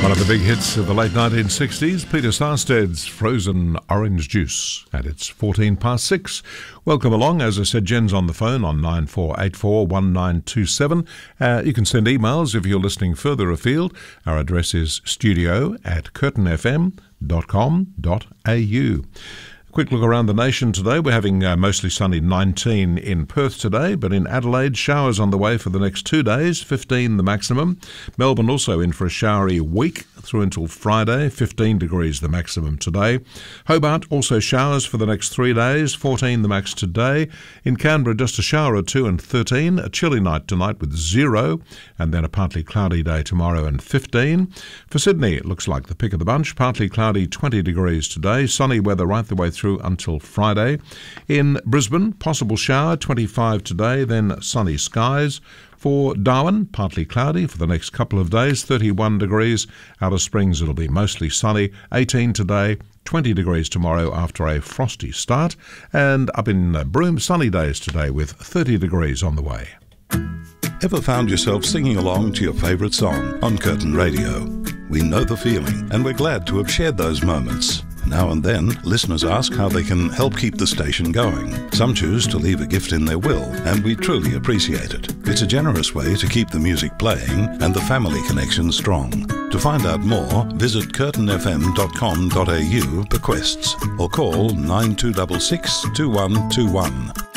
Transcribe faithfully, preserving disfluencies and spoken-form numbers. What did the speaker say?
One of the big hits of the late nineteen sixties, Peter Sarsted's Frozen Orange Juice. And it's fourteen past six. Welcome along. As I said, Jen's on the phone on nine four eight four one nine two seven. Uh, you can send emails if you're listening further afield. Our address is studio at curtin f m dot com dot a u. Quick look around the nation today. We're having uh, mostly sunny nineteen in Perth today, but in Adelaide, showers on the way for the next two days, fifteen the maximum. Melbourne also in for a showery week through until Friday, fifteen degrees the maximum today. Hobart also showers for the next three days, fourteen the max today. In Canberra, just a shower or two and thirteen. A chilly night tonight with zero, and then a partly cloudy day tomorrow and fifteen. For Sydney, it looks like the pick of the bunch. Partly cloudy, twenty degrees today. Sunny weather right the way through until Friday. In Brisbane, possible shower, twenty-five today, then sunny skies. For Darwin, partly cloudy for the next couple of days, thirty-one degrees. Alice Springs, it'll be mostly sunny, eighteen today, twenty degrees tomorrow after a frosty start. And up in Broome, sunny days today with thirty degrees on the way. Ever found yourself singing along to your favourite song on Curtin Radio? We know the feeling, and we're glad to have shared those moments. Now and then, listeners ask how they can help keep the station going. Some choose to leave a gift in their will, and we truly appreciate it. It's a generous way to keep the music playing and the family connection strong. To find out more, visit curtin f m dot com dot a u bequests or call nine two six six two one two one.